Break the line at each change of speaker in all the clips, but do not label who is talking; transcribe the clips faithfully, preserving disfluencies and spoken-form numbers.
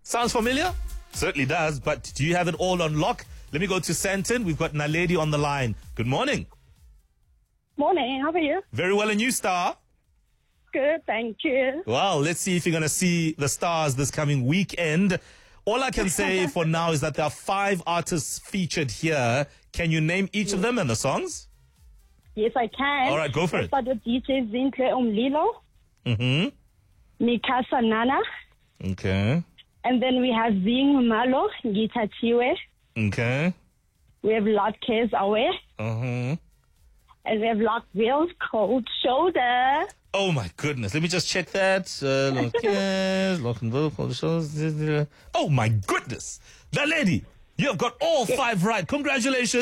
Sounds familiar? Certainly does, but do you have it all on lock? Let me go to Sandton. We've got Naledi on the line. Good morning.
Morning, how are you?
Very well, and you, Star?
Good, thank you.
Well, let's see if you're going to see the stars this coming weekend. All I can say for now is that there are five artists featured here. Can you name each of them and the songs?
Yes, I can.
All right, go for
Let's
it.
start with D J Zinhle Umlilo,
Mm-hmm.
Mikasa Nana,
Okay.
and then we have Zing Malo, Gitatiwe.
Okay.
We have Lot Cares Away,
Uh-huh.
and we have Lock Wheels, Cold Shoulder.
Oh, my goodness. Let me just check that. Uh, look, yes, lock and look, all the shows. Oh, my goodness. The lady, you have got all five right. Congratulations.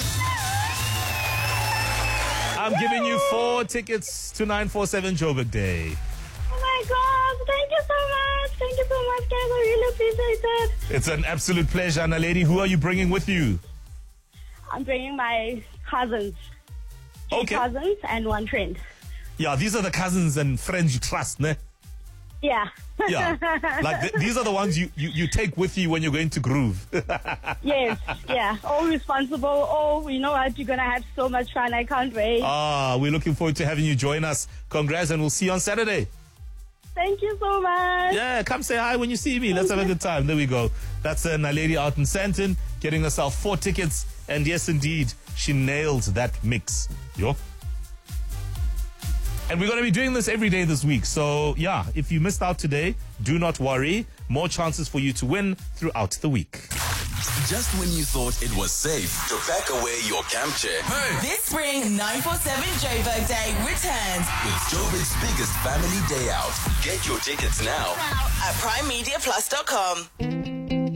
I'm giving you four tickets to nine four seven Joburg Day.
Oh my God, thank you so much. Thank you so much, guys. I really appreciate it.
It's an absolute pleasure. And lady, who are you bringing with you?
I'm bringing my cousins. Two
Okay.
cousins and one friend.
Yeah, these are the cousins and friends you trust, ne?
Yeah.
Yeah. Like, th- these are the ones you, you, you take with you when you're going to groove.
Yes, yeah. All responsible. Oh, you know what? You're going to have so much fun. I can't wait.
Ah, we're looking forward to having you join us. Congrats, and we'll see you on Saturday.
Thank you so much.
Yeah, come say hi when you see me. Let's have a good time. There we go. That's uh, Naledi out in Sandton, getting herself four tickets. And yes, indeed, she nailed that mix. Yo. And we're going to be doing this every day this week. So, yeah, if you missed out today, do not worry. More chances for you to win throughout the week.
Just when you thought it was safe to pack away your camp chair. Hey!
This spring, nine four seven Joburg Day returns
With Joburg's biggest family day out. Get your tickets now
at prime media plus dot com.